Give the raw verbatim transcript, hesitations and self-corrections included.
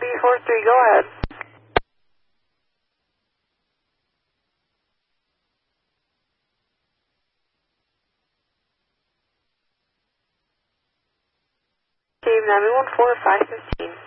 B four three, go ahead. Cave nine one four five fifteen.